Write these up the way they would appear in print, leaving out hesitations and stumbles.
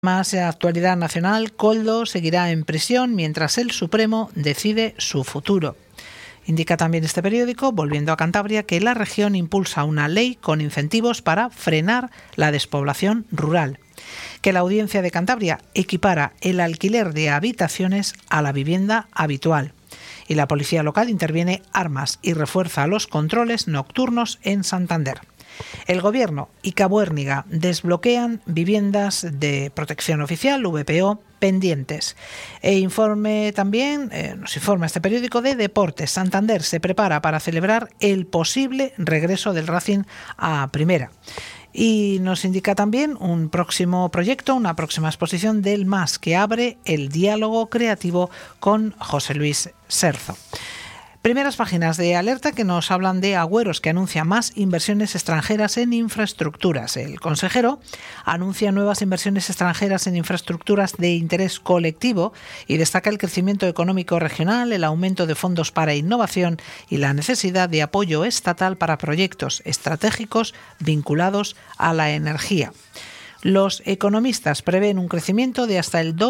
Más actualidad nacional, Koldo seguirá en prisión mientras el Supremo decide su futuro. Indica también este periódico, volviendo a Cantabria, que la región impulsa una ley con incentivos para frenar la despoblación rural. Que la Audiencia de Cantabria equipara el alquiler de habitaciones a la vivienda habitual. Y la policía local interviene armas y refuerza los controles nocturnos en Santander. El Gobierno y Cabo Érniga desbloquean viviendas de protección oficial, VPO, pendientes. Nos informa este periódico de deportes. Santander se prepara para celebrar el posible regreso del Racing a Primera. Y nos indica también un próximo proyecto, una próxima exposición del MAS, que abre el diálogo creativo con José Luis Serzo. Primeras páginas de Alerta que nos hablan de Agüeros, que anuncia más inversiones extranjeras en infraestructuras. El consejero anuncia nuevas inversiones extranjeras en infraestructuras de interés colectivo y destaca el crecimiento económico regional, el aumento de fondos para innovación y la necesidad de apoyo estatal para proyectos estratégicos vinculados a la energía. Los economistas prevén un crecimiento de hasta el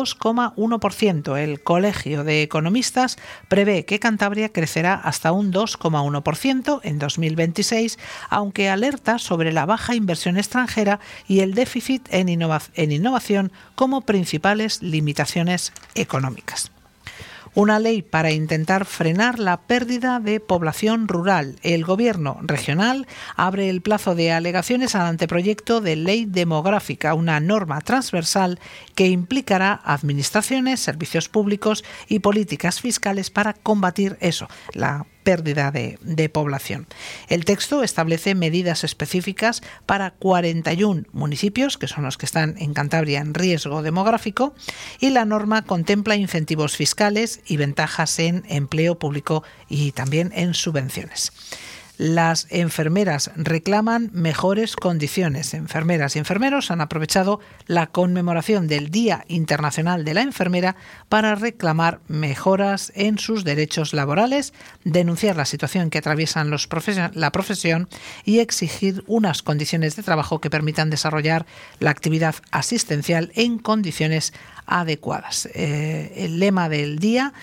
2,1%. El Colegio de Economistas prevé que Cantabria crecerá hasta un 2,1% en 2026, aunque alerta sobre la baja inversión extranjera y el déficit en innovación como principales limitaciones económicas. Una ley para intentar frenar la pérdida de población rural. El Gobierno regional abre el plazo de alegaciones al anteproyecto de ley demográfica, una norma transversal que implicará administraciones, servicios públicos y políticas fiscales para combatir la pérdida de población. El texto establece medidas específicas para 41 municipios, que son los que están en Cantabria en riesgo demográfico, y la norma contempla incentivos fiscales y ventajas en empleo público y también en subvenciones. Las enfermeras reclaman mejores condiciones. Enfermeras y enfermeros han aprovechado la conmemoración del Día Internacional de la Enfermera para reclamar mejoras en sus derechos laborales, denunciar la situación que atraviesan la profesión y exigir unas condiciones de trabajo que permitan desarrollar la actividad asistencial en condiciones adecuadas. El lema del día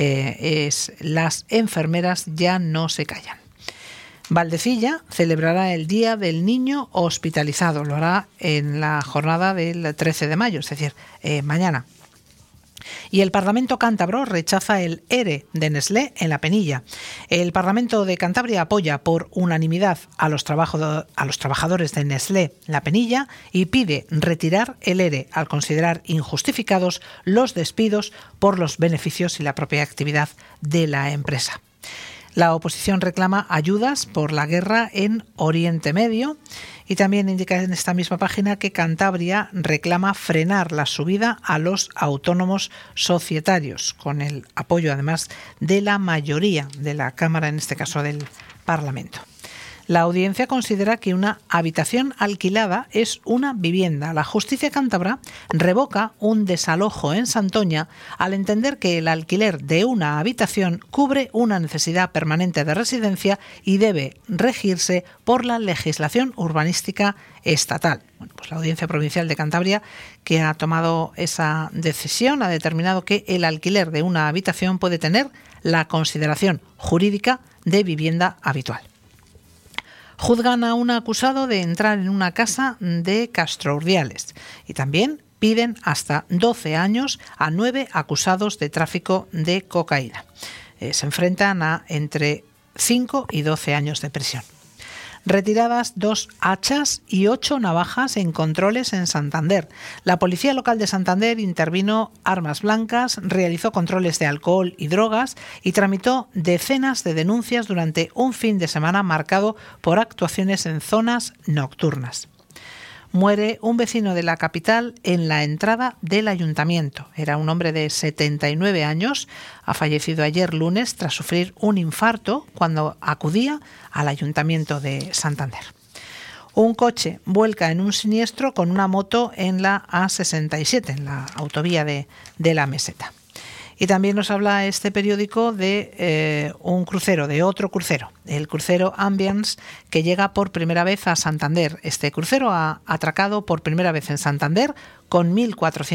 es «Las enfermeras ya no se callan». Valdecilla celebrará el Día del Niño Hospitalizado. Lo hará en la jornada del 13 de mayo, es decir, mañana. Y el Parlamento cántabro rechaza el ERE de Nestlé en La Penilla. El Parlamento de Cantabria apoya por unanimidad a los trabajadores de Nestlé La Penilla y pide retirar el ERE al considerar injustificados los despidos por los beneficios y la propia actividad de la empresa. La oposición reclama ayudas por la guerra en Oriente Medio y también indica en esta misma página que Cantabria reclama frenar la subida a los autónomos societarios, con el apoyo además de la mayoría de la Cámara, en este caso del Parlamento. La audiencia considera que una habitación alquilada es una vivienda. La justicia cántabra revoca un desalojo en Santoña al entender que el alquiler de una habitación cubre una necesidad permanente de residencia y debe regirse por la legislación urbanística estatal. Bueno, pues la Audiencia Provincial de Cantabria, que ha tomado esa decisión, ha determinado que el alquiler de una habitación puede tener la consideración jurídica de vivienda habitual. Juzgan a un acusado de entrar en una casa de Castro Urdiales y también piden hasta 12 años a 9 acusados de tráfico de cocaína. Se enfrentan a entre 5 y 12 años de prisión. Retiradas 2 hachas y 8 navajas en controles en Santander. La Policía Local de Santander intervino armas blancas, realizó controles de alcohol y drogas y tramitó decenas de denuncias durante un fin de semana marcado por actuaciones en zonas nocturnas. Muere un vecino de la capital en la entrada del ayuntamiento. Era un hombre de 79 años. Ha fallecido ayer lunes tras sufrir un infarto cuando acudía al ayuntamiento de Santander. Un coche vuelca en un siniestro con una moto en la A67, en la autovía de la Meseta. Y también nos habla este periódico de un crucero, de otro crucero, el crucero Ambience, que llega por primera vez a Santander. Este crucero ha atracado por primera vez en Santander con 1.400